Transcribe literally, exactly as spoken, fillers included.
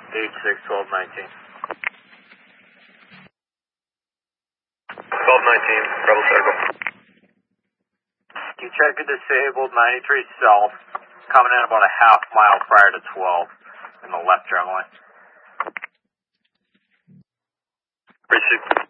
eight six, twelve nineteen. twelve nineteen, Rebel Circle. You check a disabled ninety-three South, coming in about a half mile prior to twelve in the left turn lane. Appreciate